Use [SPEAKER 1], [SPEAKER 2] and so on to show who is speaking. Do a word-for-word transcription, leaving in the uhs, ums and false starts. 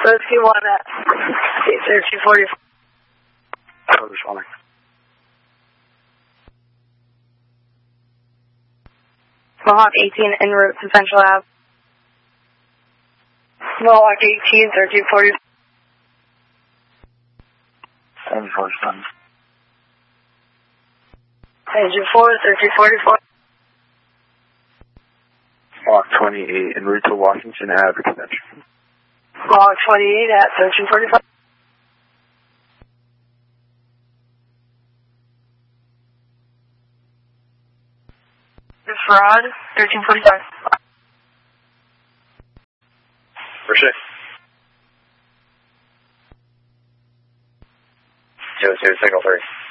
[SPEAKER 1] Rescue one at thirteen forty-four.
[SPEAKER 2] Oh, responding.
[SPEAKER 1] Mohawk eighteen en route to Central Ave. Mohawk eighteen, thirteen forty-four.
[SPEAKER 2] Seven forty-seven.
[SPEAKER 1] Engine four, thirteen forty-four.
[SPEAKER 2] Mohawk twenty-eight en route to Washington Ave extension.
[SPEAKER 1] Mohawk twenty-eight at thirteen forty-five. Fraud, thirteen forty-five.
[SPEAKER 2] For sure. Zero, zero, signal three.